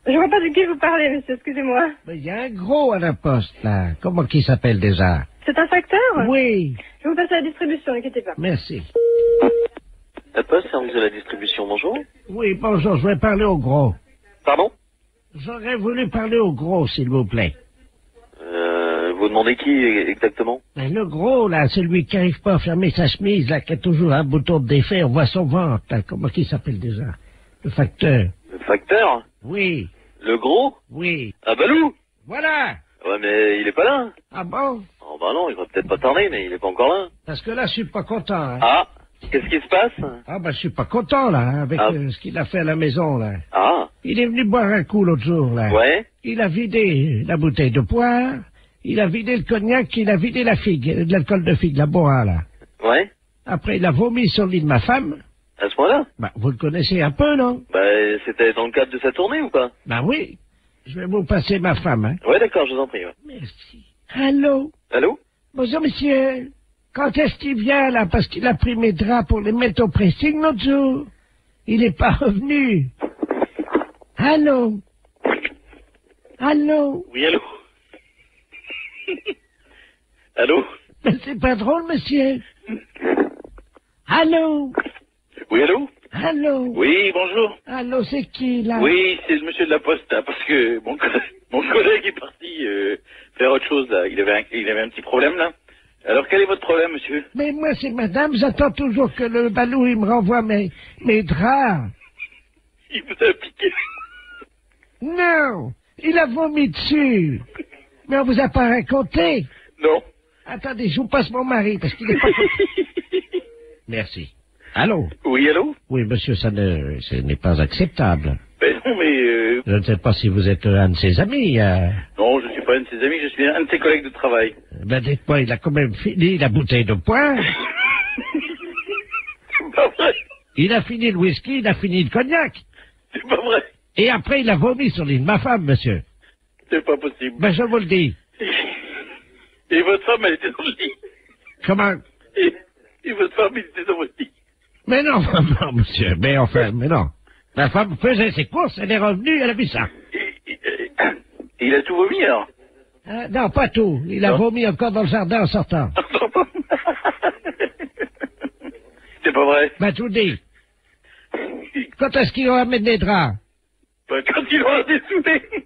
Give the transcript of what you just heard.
Je vois pas de qui vous parlez, monsieur, excusez-moi. Mais il y a un gros à la poste, là. Comment qu'il s'appelle déjà? C'est un facteur? Oui, Je vais vous passer à la distribution, n'inquiétez pas. merci. La Poste, service de la distribution, bonjour. Oui, bonjour, je vais parler au gros. Pardon? J'aurais voulu parler au gros, s'il vous plaît. Vous demandez qui exactement? Ben, le gros, là, celui qui n'arrive pas à fermer sa chemise, là, qui a toujours un bouton de défait, on voit son ventre, là. Comment qu'il s'appelle déjà? Le facteur. Le facteur? Oui, Le gros? oui. Ah, Balou? Voilà! Ouais, mais il est pas là. Ah bon? Oh, bah non, il va peut-être pas tarder, mais il est pas encore là. Parce que là, je suis pas content, hein. Ah, qu'est-ce qui se passe? Ah, ben, je suis pas content, là, hein, avec Ah. ce qu'il a fait à la maison, là. Ah, Il est venu boire un coup l'autre jour, là. ouais. Il a vidé la bouteille de poire, il a vidé le cognac, il a vidé la figue, de l'alcool de figue, la boa, là. Ouais. Après, il a vomi sur le lit de ma femme. À ce point-là? Bah, vous le connaissez un peu, non? Bah, c'était dans le cadre de sa tournée ou pas? Bah oui. Je vais vous passer ma femme, hein. Ouais, d'accord, je vous en prie, ouais. Merci. Allô? Allô? Bonjour, monsieur. Quand est-ce qu'il vient, là? Parce qu'il a pris mes draps pour les mettre au pressing l'autre jour. Il n'est pas revenu. Allô? Allô? Oui, allô? Allô? Mais c'est pas drôle, monsieur. Allô? Oui, allô? Allô? Oui, bonjour. Allô, c'est qui, là? Oui, c'est le monsieur de la Poste, là, parce que mon collègue est parti faire autre chose, là. Il avait un petit problème, là. Alors, quel est votre problème, monsieur? Mais moi, c'est madame, j'attends toujours que le balou, il me renvoie mes draps. Il vous a piqué. Non, il a vomi dessus. Mais on vous a pas raconté. Non. Attendez, je vous passe mon mari, parce qu'il est pas... Merci. Allô? Oui, allô? Oui, monsieur, ce n'est pas acceptable. Ben non, mais... Je ne sais pas si vous êtes un de ses amis. Non, je suis pas un de ses amis, je suis un de ses collègues de travail. Ben, dites-moi, il a quand même fini la bouteille de poire. C'est pas vrai. Il a fini le whisky, il a fini le cognac. C'est pas vrai. Et après, il a vomi sur l'île de ma femme, monsieur. C'est pas possible. Ben, je vous le dis. Et votre femme, elle était dans le lit. Comment? Et votre femme, elle était dans votre lit. Mais non, non, monsieur, mais enfin, mais non. Ma femme faisait ses courses, elle est revenue, elle a vu ça. Et il a tout vomi, alors? Non, pas tout. Il a Non. vomi encore dans le jardin en sortant. C'est pas vrai. Ben, je vous dis. Quand est-ce qu'ils ont amené les draps? Ben, quand il aura dessoudé.